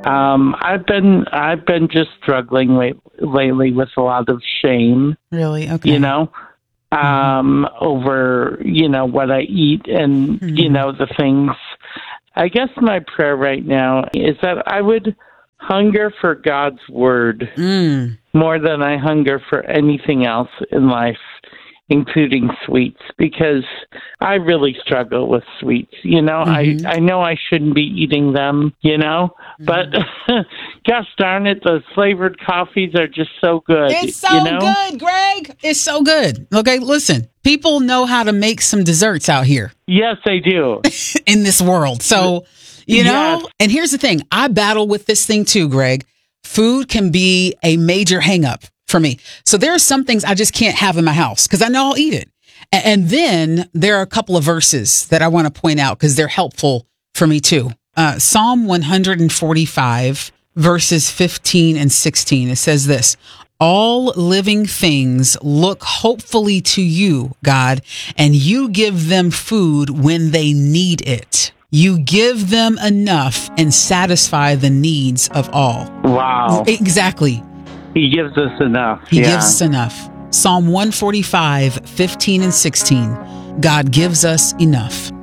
I've been just struggling lately with a lot of shame. Really? Okay. You know, over, you know, what I eat and, you know, the things. I guess my prayer right now is that I would hunger for God's word more than I hunger for anything else in life, including sweets, because I really struggle with sweets. You know, I know I shouldn't be eating them, you know, but gosh darn it, those flavored coffees are just so good. It's so you know? good, Greg. It's so good. Okay, listen, people know how to make some desserts out here. Yes, they do. In this world. So, you know, and here's the thing. I battle with this thing too, Greg. Food can be a major hang up for me. So there are some things I just can't have in my house because I know I'll eat it. And then there are a couple of verses that I want to point out because they're helpful for me too. Psalm 145 verses 15 and 16. It says this: all living things look hopefully to you, God, and you give them food when they need it. You give them enough and satisfy the needs of all. Wow. Exactly. He gives us enough. He gives us enough. Psalm 145, 15 and 16. God gives us enough.